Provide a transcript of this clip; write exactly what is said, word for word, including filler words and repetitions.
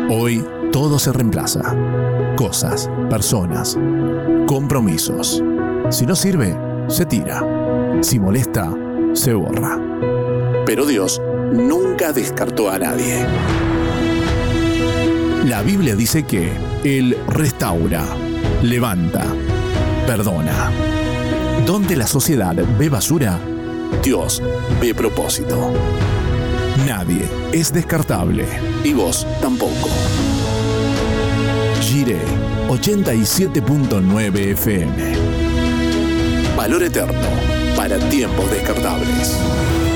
Hoy todo se reemplaza. Cosas, personas, compromisos. Si no sirve, se tira. Si molesta, se borra. Pero Dios nunca descartó a nadie. La Biblia dice que Él restaura, levanta, perdona. Donde la sociedad ve basura, Dios ve propósito. Nadie es descartable y vos tampoco. Jiré ochenta y siete punto nueve F M. Valor eterno para tiempos descartables.